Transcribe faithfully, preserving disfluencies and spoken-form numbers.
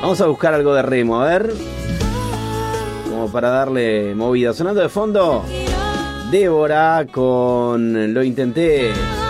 Vamos a buscar algo de Remo, a ver. Como para darle movida. Sonando de fondo, Débora con Lo Intenté.